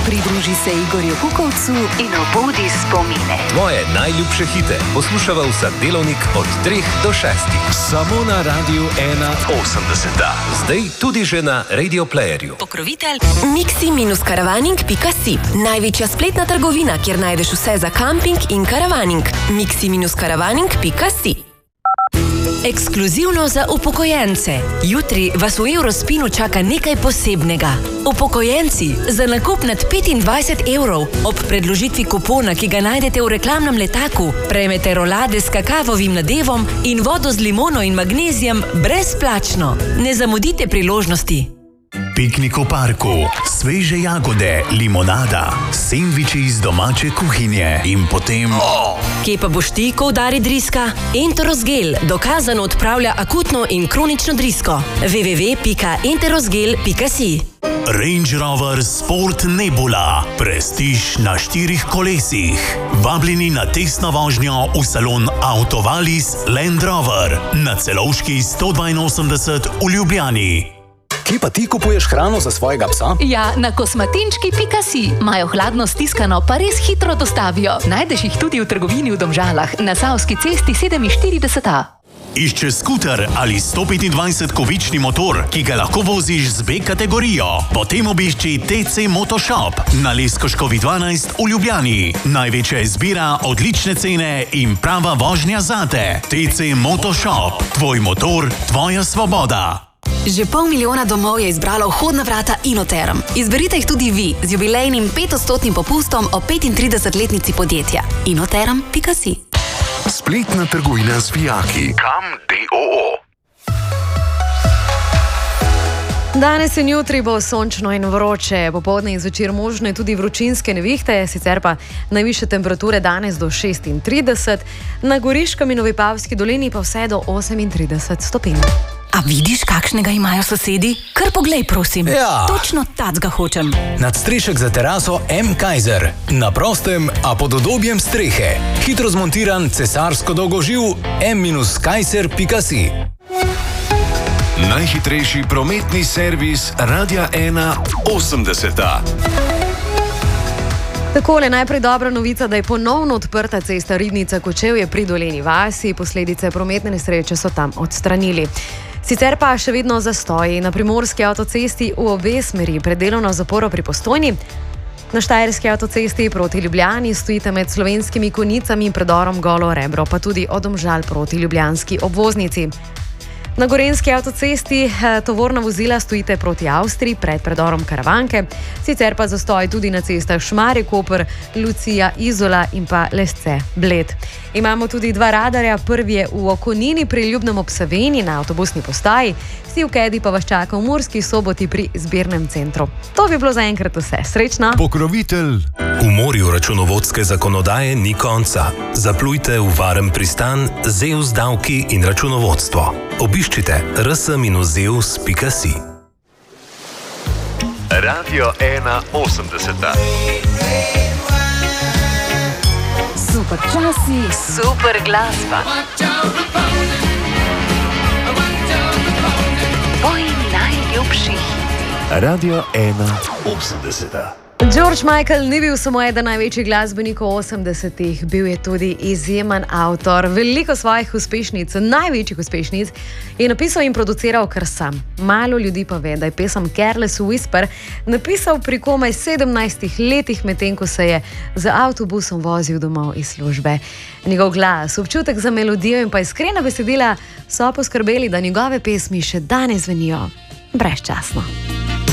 Pridruži se Igorju Kukovcu in obudi spomine. Tvoje najljubše hite poslušava vsak delovnik od 3 do 6. Samo na Radiu 81. Zdaj tudi že na Radio Playerju. Pokrovitelj Mixi-karavaning.si. Največja spletna trgovina, kjer najdeš vse za kamping in karavaning. Mixi-karavaning.si. Ekskluzivno za upokojence. Jutri vas v Eurospinu čaka nekaj posebnega. Upokojenci, za nakup nad 25 evrov ob predložitvi kupona, ki ga najdete v reklamnem letaku, prejmete rolade s kakavovim nadevom in vodo z limono in magnezijem brezplačno. Ne zamudite priložnosti. Piknik v parku, sveže jagode, limonada, sendviči iz domače kuhinje in potem... Kje pa boš ti, ko udari driska? Enterosgel dokazano odpravlja akutno in kronično drisko. www.enterosgel.si. Range Rover Sport Nebula. Prestiž na 4 kolesih. Vabljeni na testno vožnjo v salon Autovalis Land Rover na Celovški 182 v Ljubljani. Kje pa ti kupuješ hrano za svojega psa? Ja, na kosmatinčki.si. Imajo hladno stiskano, pa res hitro dostavijo. Najdeš jih tudi v trgovini v Domžalah, na Savski cesti 47A. Iščeš skuter ali 125-kovični motor, ki ga lahko voziš z B kategorijo? Potem obišči TC Motoshop na Leskoškovi 12 v Ljubljani. Največja izbira, odlične cene in prava vožnja zate. TC Motoshop. Tvoj motor, tvoja svoboda. Že 500 000 domov je izbralo vhodna vrata Inoterm. Izberite jih tudi vi z jubilejnim 5% popustom o 35-letnici podjetja. Inoterm.si. Spletna trgovina z vijaki. Kam DOO. Danes in jutri bo sončno in vroče, popoldne in zvečer možne tudi vročinske nevihte, sicer pa najvišje temperature danes do 36, na Goriškem in Vipavski dolini pa vse do 38 stopinj. A vidiš, kakšnega imajo sosedi? Kar poglej, prosim. Ja. Točno tacga hočem. Nadstrešek za teraso M. Kaiser. Na prostem, a pod udobjem strehe. Hitro zmontiran cesarsko dolgoživ m-kaiser.si. Najhitrejši prometni servis Radia 81. Takole, najprej dobra novica, da je ponovno odprta cesta Ribnica-Kočevje pri Dolenji vasi. Posledice prometne nesreče so tam odstranili. Sicer pa še vedno zastoji na primorski avtocesti v obe smeri pred delovno zaporo pri Postojni. Na štajerski avtocesti proti Ljubljani stojite med Slovenskimi Konjicami in predorom Golo Rebro, pa tudi od Domžal proti ljubljanski obvoznici. Na gorenjski avtocesti tovorna vozila stojite proti Avstriji pred predorom Karavanke, sicer pa zastoj tudi na cestah Šmarje-Koper, Lucija, Izola in pa Lesce-Bled. Imamo tudi 2 radarja, prvi je v Okonini pri Ljubnem ob Savinji na avtobusni postaji, vsi v Kedi pa vas čaka v Murski Soboti pri zbirnem centru. To bi bilo zaenkrat vse. Srečno! Pokrovitelj. V morju računovodske zakonodaje ni konca. Zaplujte v varen pristan ZEUS davki in računovodstvo. Obiščite rs-zeus.si. Radio 81. Super časi, super glasba. Tvoji najljubši hiti. Radio 81. George Michael ni bil samo eden največjih glasbenikov 80-ih, bil je tudi izjemen avtor. Veliko svojih uspešnic, največjih uspešnic, je napisal in produciral kar sam. Malo ljudi pa ve, da je pesem Careless Whisper napisal pri komaj 17 letih, medtem ko se je z avtobusom vozil domov iz službe. Njegov glas, občutek za melodijo in pa iskrena besedila so poskrbeli, da njegove pesmi še danes zvenijo brezčasno.